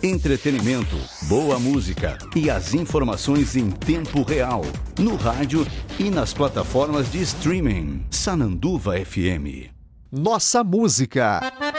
Entretenimento, boa música e as informações em tempo real. No rádio e nas plataformas de streaming. Sananduva FM. Nossa música.